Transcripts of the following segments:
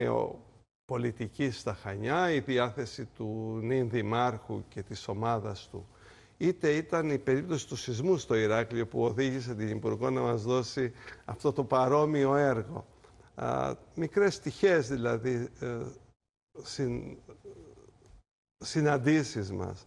πολιτική στα Χανιά, η διάθεση του νυν δημάρχου και της ομάδας του, είτε ήταν η περίπτωση του σεισμού στο Ηράκλειο που οδήγησε την Υπουργό να μας δώσει αυτό το παρόμοιο έργο. Μικρές τυχές δηλαδή συναντήσεις μας.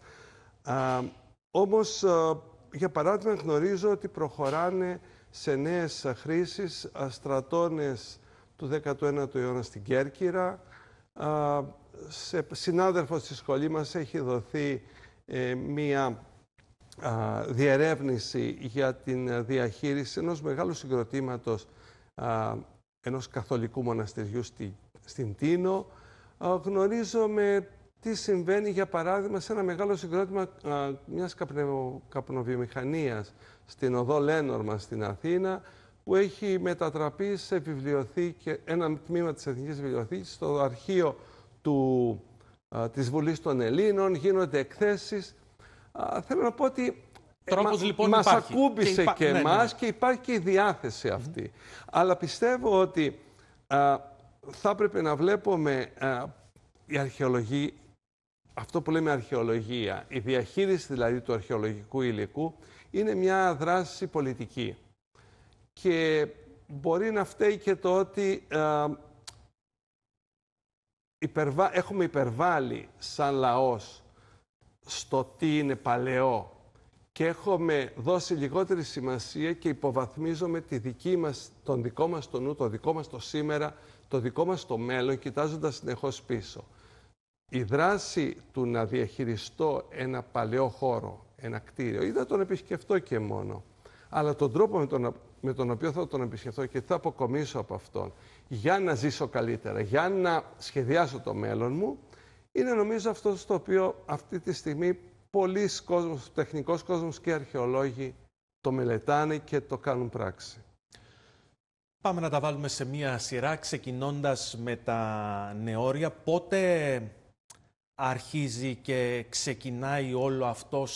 Όμως, για παράδειγμα, γνωρίζω ότι προχωράνε σε νέες χρήσεις στρατώνες του 19ου αιώνα στην Κέρκυρα. Σε συνάδελφος στη σχολή μας έχει δοθεί μία διερεύνηση για την διαχείριση ενός μεγάλου συγκροτήματος ενός καθολικού μοναστηριού στην Τίνο. Γνωρίζουμε τι συμβαίνει, για παράδειγμα, σε ένα μεγάλο συγκρότημα μιας καπνοβιομηχανίας στην οδό Λένορμα στην Αθήνα, που έχει μετατραπεί σε βιβλιοθήκη, ένα τμήμα της Εθνικής Βιβλιοθήκης, στο αρχείο της Βουλής των Ελλήνων, γίνονται εκθέσεις. Θέλω να πω ότι λοιπόν μας υπάρχει. ακούμπησε και εμάς και υπάρχει και η διάθεση αυτή. Αλλά πιστεύω ότι θα έπρεπε να βλέπουμε η αρχαιολογία, αυτό που λέμε αρχαιολογία, η διαχείριση δηλαδή του αρχαιολογικού υλικού, είναι μια δράση πολιτική. Και μπορεί να φταίει και το ότι έχουμε υπερβάλει σαν λαός στο τι είναι παλαιό και έχουμε δώσει λιγότερη σημασία και υποβαθμίζουμε τον δικό μας το νου, το δικό μας το σήμερα, το δικό μας το μέλλον, κοιτάζοντας συνεχώς πίσω. Η δράση του να διαχειριστώ ένα παλαιό χώρο, ένα κτίριο, ή να τον επισκεφτώ και μόνο, αλλά τον τρόπο με τον οποίο θα τον επισκεφτώ και θα αποκομίσω από αυτόν για να ζήσω καλύτερα, για να σχεδιάσω το μέλλον μου, είναι νομίζω αυτό στο οποίο αυτή τη στιγμή πολλοί κόσμος, τεχνικός κόσμος και αρχαιολόγοι το μελετάνε και το κάνουν πράξη. Πάμε να τα βάλουμε σε μία σειρά, ξεκινώντας με τα νεόρια. Πότε αρχίζει και ξεκινάει όλο αυτό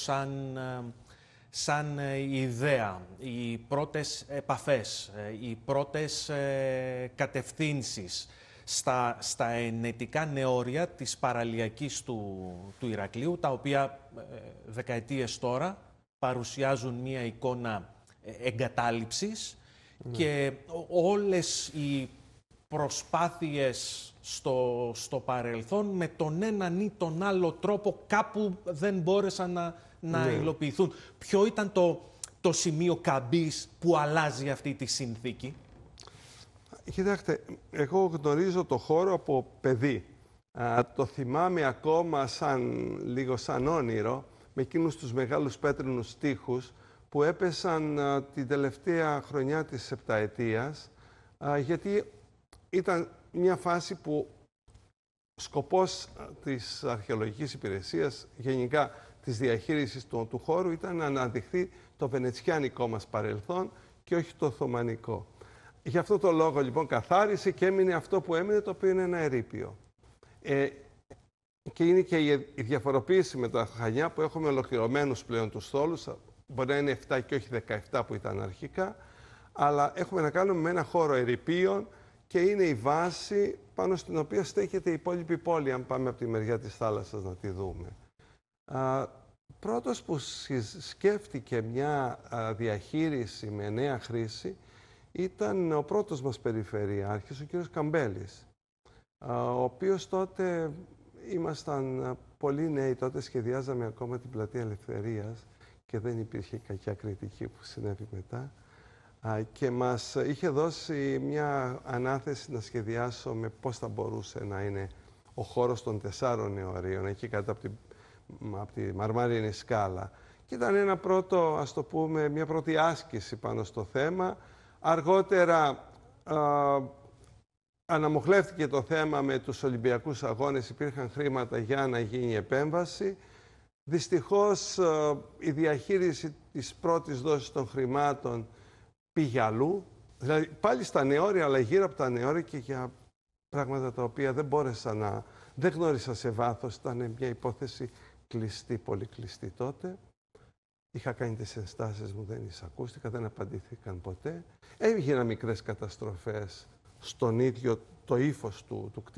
σαν ιδέα, οι πρώτες επαφές, οι πρώτες κατευθύνσεις στα ενετικά νεόρια της παραλιακής του Ηρακλείου, τα οποία δεκαετίες τώρα παρουσιάζουν μία εικόνα εγκατάλειψης και όλες οι προσπάθειες στο παρελθόν με τον έναν ή τον άλλο τρόπο κάπου δεν μπόρεσαν να υλοποιηθούν. Ποιο ήταν το σημείο καμπής που αλλάζει αυτή τη συνθήκη? Κοιτάξτε, εγώ γνωρίζω το χώρο από παιδί. Το θυμάμαι ακόμα λίγο σαν όνειρο, με εκείνους τους μεγάλους πέτρινους τοίχους που έπεσαν την τελευταία χρονιά της επταετίας, γιατί ήταν μια φάση που σκοπός της αρχαιολογικής υπηρεσίας, γενικά της διαχείρισης του χώρου, ήταν να αναδειχθεί το βενετσιάνικό μας παρελθόν και όχι το οθωμανικό. Γι' αυτό το λόγο λοιπόν καθάρισε και έμεινε αυτό που έμεινε, το οποίο είναι ένα ερείπιο. Και είναι και η διαφοροποίηση με τα Χανιά που έχουμε ολοκληρωμένους πλέον τους στόλους, μπορεί να είναι 7 και όχι 17 που ήταν αρχικά, αλλά έχουμε να κάνουμε με ένα χώρο ερειπίων και είναι η βάση πάνω στην οποία στέκεται η υπόλοιπη πόλη, αν πάμε από τη μεριά της θάλασσας να τη δούμε. Πρώτος που σκέφτηκε μια διαχείριση με νέα χρήση ήταν ο πρώτος μας περιφερειάρχης, ο κ. Καμπέλης, ο οποίος τότε ήμασταν πολύ νέοι, τότε σχεδιάζαμε ακόμα την Πλατεία Ελευθερίας και δεν υπήρχε κακιά κριτική που συνέβη μετά, και μας είχε δώσει μια ανάθεση να σχεδιάσουμε πώς θα μπορούσε να είναι ο χώρος των 4 νεωρίων, εκεί κάτω από τη μαρμάρινη σκάλα. Και ήταν ένα πρώτο, ας το πούμε, μια πρώτη άσκηση πάνω στο θέμα. Αργότερα αναμοχλεύτηκε το θέμα με τους Ολυμπιακούς Αγώνες, υπήρχαν χρήματα για να γίνει επέμβαση. Δυστυχώς η διαχείριση της πρώτης δόσης των χρημάτων πήγε αλλού. Δηλαδή πάλι στα νεόρια, αλλά γύρω από τα νεόρια και για πράγματα τα οποία δεν γνώρισα σε βάθος. Ήταν μια υπόθεση κλειστή, πολύ κλειστή τότε. Είχα κάνει τις ενστάσεις μου, δεν εισακούστηκα, δεν απαντήθηκαν ποτέ. Έγιναν μικρές καταστροφές στον ίδιο το ύφος του κτήματος.